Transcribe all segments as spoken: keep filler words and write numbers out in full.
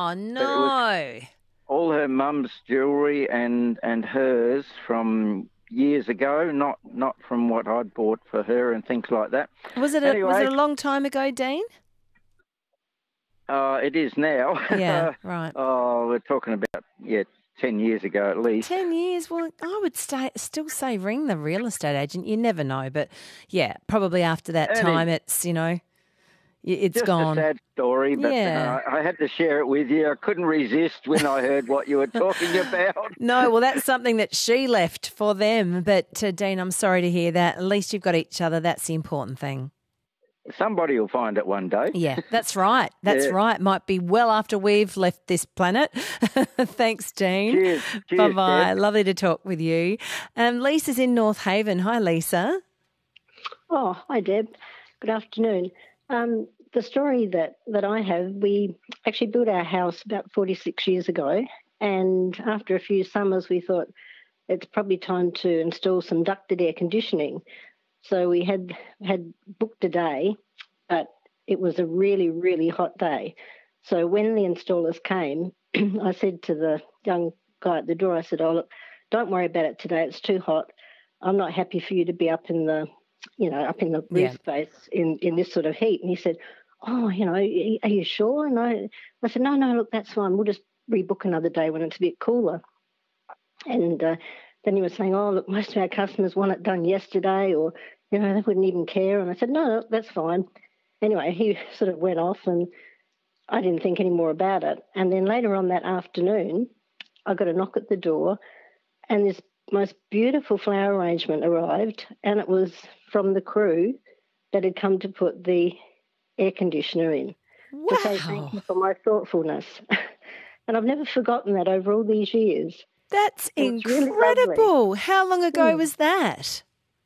Oh, no. All her mum's jewellery and, and hers from years ago, not not from what I'd bought for her and things like that. Was it a, anyway, was it a long time ago, Dean? Uh, it is now. Yeah, right. Oh, we're talking about, yeah, ten years ago at least. Ten years? Well, I would stay, still say ring the real estate agent. You never know. But, yeah, probably after that And time it- it's, you know, it's Just gone. a sad story, but Yeah. uh, I had to share it with you. I couldn't resist when I heard what you were talking about. No, well, that's something that she left for them. But, uh, Dean, I'm sorry to hear that. At least you've got each other. That's the important thing. Somebody will find it one day. Yeah, that's right. That's Yeah. right. Might be well after we've left this planet. Thanks, Dean. Cheers. Cheers, Bye-bye. Deb. Lovely to talk with you. Um, Lisa's in North Haven. Hi, Lisa. Oh, hi, Deb. Good afternoon. Um, the story that, that I have, we actually built our house about forty-six years ago, and after a few summers we thought it's probably time to install some ducted air conditioning. So we had had booked a day, but it was a really, really hot day. So when the installers came, I said to the young guy at the door, I said, oh, look, don't worry about it today. It's too hot. I'm not happy for you to be up in the, you know, up in the roof Yeah. space in, in this sort of heat. And he said, oh, you know, are you sure? And I, I said, no, no, look, that's fine. We'll just rebook another day when it's a bit cooler. And uh, then he was saying, oh, look, most of our customers want it done yesterday, or, you know, they wouldn't even care. And I said, no, no, that's fine. Anyway, he sort of went off and I didn't think any more about it. And then later on that afternoon, I got a knock at the door and this most beautiful flower arrangement arrived, and it was from the crew that had come to put the air conditioner in. Wow. To say thank you for my thoughtfulness. And I've never forgotten that over all these years. That's It's really incredible. How long ago Mm. was that?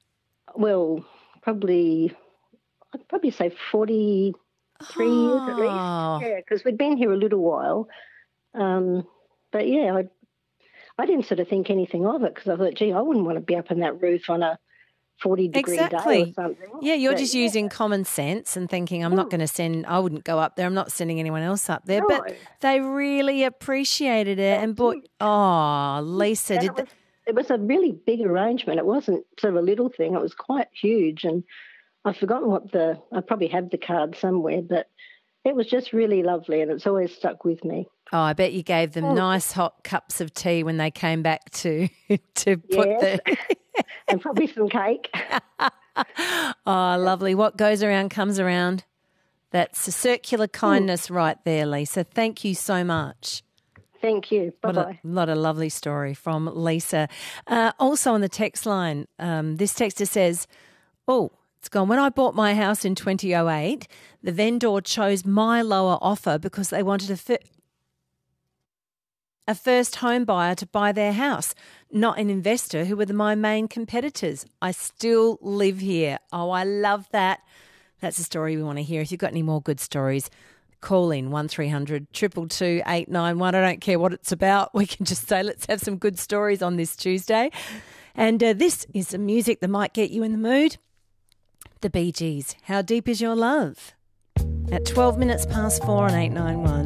Well, probably, I'd probably say forty-three years at Oh. least. Yeah, because we'd been here a little while. Um, but yeah, I, I didn't sort of think anything of it because I thought, gee, I wouldn't want to be up on that roof on a forty degree day Exactly. or something. Yeah, you're But just yeah. using common sense and thinking, I'm not Mm. going to send, I wouldn't go up there. I'm not sending anyone else up there. But No. they really appreciated it and bought, oh, Lisa, And did it, was, it was a really big arrangement. It wasn't sort of a little thing. It was quite huge. And I've forgotten what the, I probably have the card somewhere, but it was just really lovely and it's always stuck with me. Oh, I bet you gave them Oh. nice hot cups of tea when they came back to to put Yes. the. And probably some cake. Oh, lovely! What goes around comes around. That's a circular kindness right there, Lisa. Thank you so much. Thank you. What Bye-bye. a lot of lovely story from Lisa. Uh, also on the text line, um, this texter says, "Oh, it's gone. When I bought my house in twenty oh eight, the vendor chose my lower offer because they wanted a fit." A first home buyer to buy their house, not an investor who were the, my main competitors. I still live here. Oh, I love that. That's a story we want to hear. If you've got any more good stories, call in one three hundred two two two eight nine one. I don't care what it's about. We can just say, let's have some good stories on this Tuesday. And uh, this is some music that might get you in the mood. The Bee Gees, How Deep Is Your Love? At twelve minutes past four on eight nine one.